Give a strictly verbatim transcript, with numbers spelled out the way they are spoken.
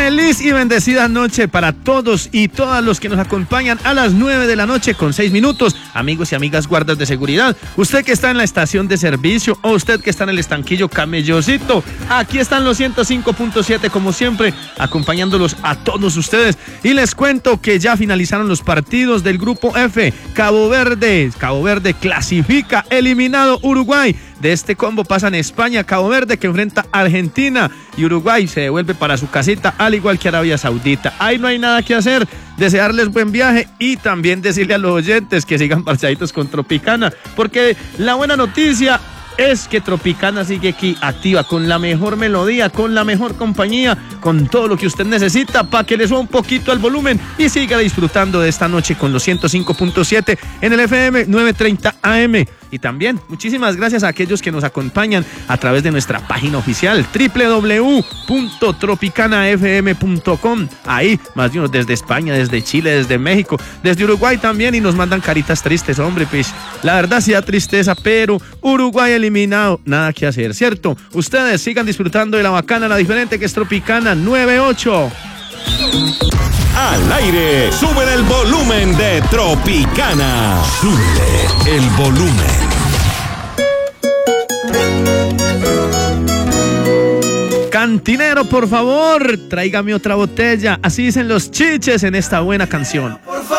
Feliz y bendecida noche para todos y todas los que nos acompañan a las nueve de la noche con seis minutos. Amigos y amigas guardas de seguridad, usted que está en la estación de servicio o usted que está en el estanquillo Camellocito, aquí están los ciento cinco punto siete como siempre, acompañándolos a todos ustedes. Y les cuento que ya finalizaron los partidos del grupo F. Cabo Verde, Cabo Verde clasifica, eliminado Uruguay. De este combo pasan España, Cabo Verde que enfrenta a Argentina y Uruguay se devuelve para su casita al igual que Arabia Saudita. Ahí no hay nada que hacer, desearles buen viaje y también decirle a los oyentes que sigan parchaditos con Tropicana, porque la buena noticia es que Tropicana sigue aquí activa con la mejor melodía, con la mejor compañía, con todo lo que usted necesita para que le suba un poquito al volumen y siga disfrutando de esta noche con los ciento cinco punto siete en el F M novecientos treinta A M. Y también muchísimas gracias a aquellos que nos acompañan a través de nuestra página oficial doble u doble u doble u punto tropicana f m punto com. Ahí más de uno desde España, desde Chile, desde México, desde Uruguay también, y nos mandan caritas tristes, hombre, pues la verdad sí da tristeza, pero Uruguay eliminado, nada que hacer, ¿cierto? Ustedes sigan disfrutando de la bacana, la diferente que es Tropicana noventa y ocho. Al aire, suben el volumen de Tropicana. Sube el volumen. Cantinero, por favor, tráigame otra botella. Así dicen los chiches en esta buena canción. Por favor.